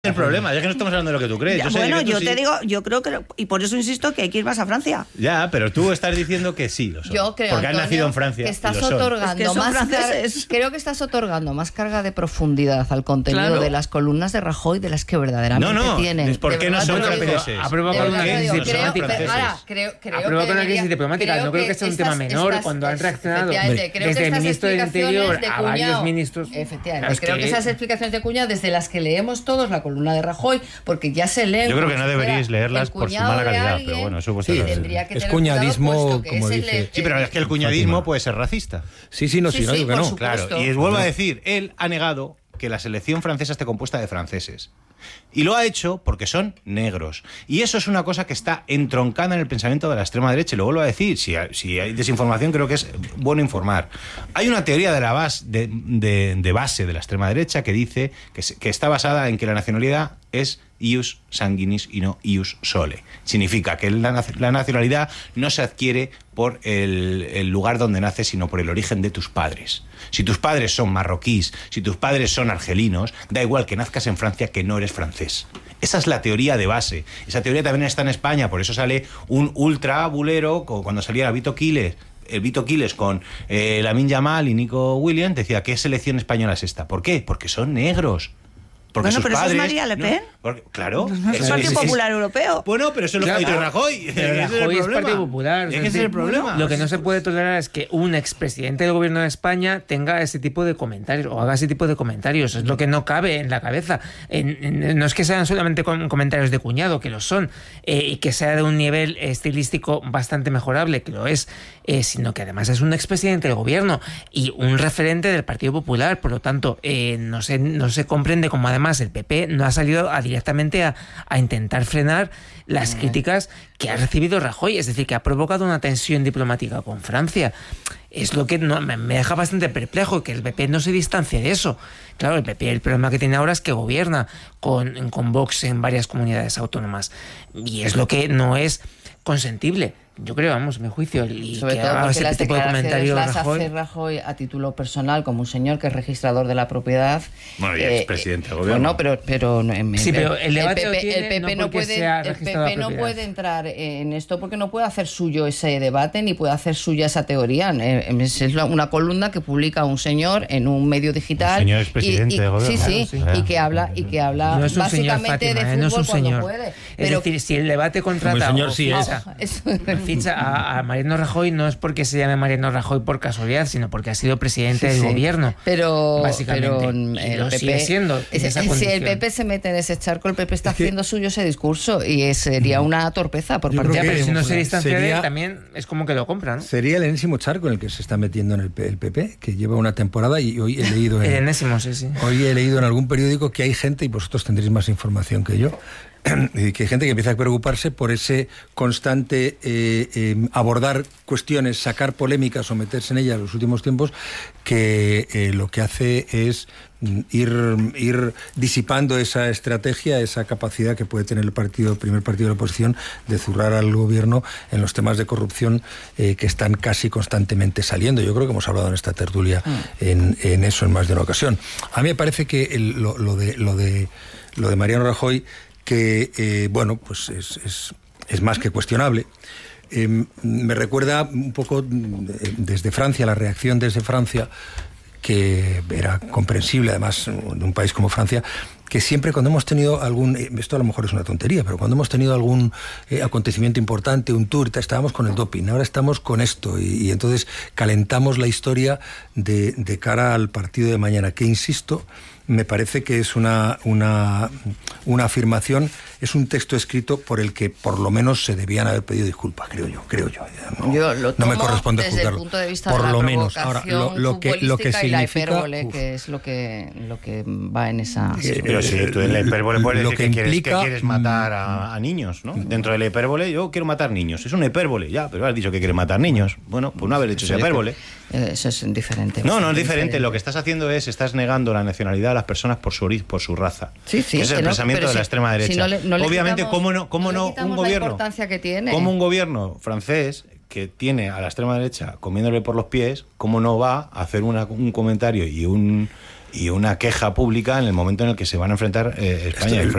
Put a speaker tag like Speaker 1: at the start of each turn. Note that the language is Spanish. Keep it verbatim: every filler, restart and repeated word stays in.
Speaker 1: El problema, es que no estamos hablando de lo que tú crees.
Speaker 2: Ya,
Speaker 1: yo sé
Speaker 2: bueno,
Speaker 1: que tú
Speaker 2: yo
Speaker 1: sí.
Speaker 2: te digo, yo creo que, y por eso insisto que hay que ir más a Francia.
Speaker 1: Ya, pero tú estás diciendo que sí lo son.
Speaker 3: Yo creo,
Speaker 1: porque han
Speaker 3: Antonio,
Speaker 1: nacido en Francia.
Speaker 3: que estás
Speaker 1: y lo son.
Speaker 3: otorgando
Speaker 2: Es que son
Speaker 3: más
Speaker 2: franceses.
Speaker 3: car- creo que estás otorgando más carga de profundidad al contenido
Speaker 2: Claro.
Speaker 3: de las columnas de Rajoy de las que verdaderamente
Speaker 1: No, no,
Speaker 3: tienen.
Speaker 1: es porque
Speaker 3: De
Speaker 1: no
Speaker 3: verdad
Speaker 1: son
Speaker 3: te lo digo.
Speaker 1: franceses.
Speaker 4: Ha provocado
Speaker 3: De
Speaker 4: una
Speaker 3: verdad te
Speaker 4: crisis
Speaker 3: digo, creo,
Speaker 4: diplomática.
Speaker 3: pero, ahora,
Speaker 1: franceses.
Speaker 3: creo, creo
Speaker 4: Ha provocado
Speaker 3: que
Speaker 4: una crisis
Speaker 3: debería-
Speaker 4: diplomática.
Speaker 3: creo
Speaker 4: No creo que sea un tema
Speaker 3: estas-
Speaker 4: menor
Speaker 3: estas-
Speaker 4: cuando han reaccionado
Speaker 3: efectivamente, creo que
Speaker 4: desde el
Speaker 3: estas
Speaker 4: ministro del
Speaker 3: explicaciones
Speaker 4: Interior
Speaker 3: de
Speaker 4: a
Speaker 3: Cuñado-
Speaker 4: varios ministros.
Speaker 3: Efectivamente,
Speaker 4: Es
Speaker 3: creo
Speaker 4: que-
Speaker 3: que esas explicaciones de Cuñado, desde las que leemos todos la columna de Rajoy, porque ya se leen.
Speaker 1: Yo creo que
Speaker 3: como
Speaker 1: no
Speaker 3: si fuera
Speaker 1: deberíais leerlas
Speaker 3: el
Speaker 1: por su
Speaker 3: cuñado
Speaker 1: mala
Speaker 3: de
Speaker 1: calidad,
Speaker 3: alguien,
Speaker 1: pero bueno, eso vuestra
Speaker 3: y
Speaker 1: razón.
Speaker 3: tendría que
Speaker 5: Es
Speaker 3: tener
Speaker 5: cuñadismo,
Speaker 3: cuidado, puesto que
Speaker 5: como
Speaker 3: es el-
Speaker 5: dice.
Speaker 3: el-
Speaker 1: Sí, pero es que el cuñadismo puede ser racista.
Speaker 5: Sí, sí, no, sí,
Speaker 3: Sí,
Speaker 5: no
Speaker 3: sí,
Speaker 5: digo que
Speaker 3: por
Speaker 5: no.
Speaker 3: supuesto.
Speaker 1: Claro, y les vuelvo a decir, él ha negado que la selección francesa esté compuesta de franceses. Y lo ha hecho porque son negros. Y eso es una cosa que está entroncada en el pensamiento de la extrema derecha. Y lo vuelvo a decir, si hay, si hay desinformación, creo que es bueno informar. Hay una teoría de la base de, de, de base de la extrema derecha que dice que, se, que está basada en que la nacionalidad es ius sanguinis y no ius sole. Significa que la, la nacionalidad no se adquiere por el, el lugar donde naces, sino por el origen de tus padres. Si tus padres son marroquíes, si tus padres son argelinos, da igual que nazcas en Francia que no eres francés. Esa es la teoría de base. Esa teoría también está en España, por eso sale un ultra bulero, como cuando salía Vito Quiles, el Vito Quiles con eh, Lamine Yamal y Nico Williams, decía, ¿qué selección española es esta? ¿Por qué? Porque son negros. Porque
Speaker 2: Bueno,
Speaker 1: sus
Speaker 2: pero eso es
Speaker 1: Padres,
Speaker 2: María Le Pen.
Speaker 1: ¿no? Porque, claro.
Speaker 2: Es el Partido Popular Europeo.
Speaker 1: Bueno, pero eso es lo
Speaker 4: Claro,
Speaker 1: que ha dicho Rajoy.
Speaker 4: Pero
Speaker 1: Ese es el
Speaker 4: Rajoy es
Speaker 1: problema.
Speaker 4: Partido Popular.
Speaker 1: Es
Speaker 4: es
Speaker 1: que ese es
Speaker 4: decir,
Speaker 1: el problema.
Speaker 4: Lo que no se puede tolerar es que un expresidente del gobierno de España tenga ese tipo de comentarios o haga ese tipo de comentarios. Es lo que no cabe en la cabeza. En, en, no es que sean solamente com- comentarios de Cuñado, que lo son, eh, y que sea de un nivel estilístico bastante mejorable, que lo es, eh, sino que además es un expresidente del gobierno y un referente del Partido Popular. Por lo tanto, eh, no, se, no se comprende cómo además el P P no ha salido a, directamente a, a intentar frenar las críticas que ha recibido Rajoy, es decir, que ha provocado una tensión diplomática con Francia. Es lo que no, me, me deja bastante perplejo, que el P P no se distancie de eso. Claro, el P P el problema que tiene ahora es que gobierna con, con Vox en varias comunidades autónomas, y es lo que no es consentible. Yo creo, vamos, mi juicio, y
Speaker 3: Sobre
Speaker 4: que
Speaker 3: todo
Speaker 4: haga
Speaker 3: porque
Speaker 4: ese
Speaker 3: las
Speaker 4: tipo de
Speaker 3: declaraciones
Speaker 4: comentarios
Speaker 3: las
Speaker 4: Rajoy.
Speaker 3: hace Rajoy a título personal, como un señor que es registrador de la propiedad.
Speaker 1: Bueno, y
Speaker 3: eh,
Speaker 1: expresidente del gobierno.
Speaker 3: Bueno, pero, pero, en-
Speaker 4: Sí,
Speaker 3: en-
Speaker 4: pero el debate lo
Speaker 3: P P,
Speaker 4: tiene
Speaker 3: el P P
Speaker 4: no
Speaker 3: no
Speaker 4: porque
Speaker 3: puede,
Speaker 4: sea
Speaker 3: el
Speaker 4: registrado
Speaker 3: P P
Speaker 4: la
Speaker 3: no
Speaker 4: propiedad.
Speaker 3: puede entrar en esto porque no puede hacer suyo ese debate ni puede hacer suya esa teoría. Eh, Es una columna que publica un señor en un medio digital.
Speaker 1: Un señor expresidente
Speaker 3: y, y,
Speaker 1: de gobierno.
Speaker 3: Sí, sí,
Speaker 1: Claro, sí.
Speaker 3: y que habla y que habla
Speaker 4: No es un señor,
Speaker 3: básicamente
Speaker 4: Fátima,
Speaker 3: de
Speaker 4: eh, no es
Speaker 3: fútbol
Speaker 4: un
Speaker 3: cuando
Speaker 4: señor.
Speaker 3: puede.
Speaker 4: Es
Speaker 3: Pero,
Speaker 4: decir, si el debate contrata
Speaker 5: Como el señor
Speaker 4: o
Speaker 5: sí
Speaker 4: ficha,
Speaker 3: es.
Speaker 4: ficha a, a Mariano Rajoy, no es porque se llame Mariano Rajoy por casualidad, sino porque ha sido presidente
Speaker 3: Sí,
Speaker 4: del
Speaker 3: sí.
Speaker 4: gobierno.
Speaker 3: Pero,
Speaker 4: básicamente.
Speaker 3: pero
Speaker 4: Y
Speaker 3: el
Speaker 4: lo
Speaker 3: P P,
Speaker 4: sigue siendo en
Speaker 3: es-
Speaker 4: esa
Speaker 3: si el
Speaker 4: condición.
Speaker 3: P P se mete en ese charco, el P P está haciendo suyo ese discurso y es- sería una torpeza por
Speaker 5: Yo
Speaker 3: parte
Speaker 5: creo
Speaker 4: Ya,
Speaker 3: del
Speaker 4: pero si no
Speaker 3: Partido
Speaker 4: se distancia de él,
Speaker 5: Sería-
Speaker 4: también es como que lo compra, ¿no?
Speaker 5: Sería el enésimo charco en el que se está metiendo en el, P- el P P, que lleva una temporada, y hoy he leído
Speaker 4: El
Speaker 5: en,
Speaker 4: enésimo, sí, sí.
Speaker 5: hoy he leído en algún periódico que hay gente, y vosotros tendréis más información que yo, y que hay gente que empieza a preocuparse por ese constante eh, eh, abordar cuestiones, sacar polémicas o meterse en ellas en los últimos tiempos, que eh, lo que hace es mm, ir, ir disipando esa estrategia, esa capacidad que puede tener el partido, el primer partido de la oposición, de zurrar al gobierno en los temas de corrupción eh, que están casi constantemente saliendo. Yo creo que hemos hablado en esta tertulia mm. en, en eso en más de una ocasión. A mí me parece que el, lo, lo de lo de lo de Mariano Rajoy, que, eh, bueno, pues es, es, es más que cuestionable. Eh, me recuerda un poco eh, desde Francia, la reacción desde Francia, que era comprensible, además, de un país como Francia, que siempre cuando hemos tenido algún, esto a lo mejor es una tontería, pero cuando hemos tenido algún eh, acontecimiento importante, un tour, estábamos con el doping, ahora estamos con esto, y, y entonces calentamos la historia de, de cara al partido de mañana, que insisto, me parece que es una, una, una afirmación, es un texto escrito por el que por lo menos se debían haber pedido disculpas, creo yo, creo yo. No,
Speaker 3: Yo lo
Speaker 5: no me
Speaker 3: tomo
Speaker 5: corresponde
Speaker 3: desde
Speaker 5: juzgarlo.
Speaker 3: el punto de vista
Speaker 5: por
Speaker 3: de la
Speaker 5: lo menos. Ahora, lo, lo que lo que
Speaker 3: futbolística y la
Speaker 5: significa,
Speaker 3: hipérbole,
Speaker 5: uf,
Speaker 3: que es lo que lo que va en esa.
Speaker 5: Eh,
Speaker 1: Pero si tú en la hipérbole puedes
Speaker 5: lo
Speaker 1: decir
Speaker 5: que
Speaker 1: que, quieres,
Speaker 5: implica-
Speaker 1: que quieres matar a, a niños, ¿no? Dentro de la hipérbole, yo quiero matar niños. Es una hipérbole, ya, pero has dicho que quieres matar niños. Bueno, pues no haber hecho esa hipérbole.
Speaker 3: Eh, Eso es diferente.
Speaker 1: No, no es
Speaker 3: bastante
Speaker 1: diferente. Lo que estás haciendo es, estás negando la nacionalidad a las personas por su origen, por su raza.
Speaker 3: Sí, sí,
Speaker 1: que es el
Speaker 3: que no,
Speaker 1: pensamiento
Speaker 3: pero
Speaker 1: de
Speaker 3: si-
Speaker 1: la extrema derecha.
Speaker 3: si no le- no le
Speaker 1: Obviamente,
Speaker 3: quitamos-
Speaker 1: ¿cómo no, cómo
Speaker 3: no le
Speaker 1: no
Speaker 3: quitamos
Speaker 1: un
Speaker 3: la
Speaker 1: gobierno,
Speaker 3: importancia que tiene?
Speaker 1: como un gobierno francés que tiene a la extrema derecha comiéndole por los pies, cómo no va a hacer una, un comentario y un y una queja pública en el momento en el que se van a enfrentar eh, España
Speaker 5: Esto,
Speaker 1: y
Speaker 5: el,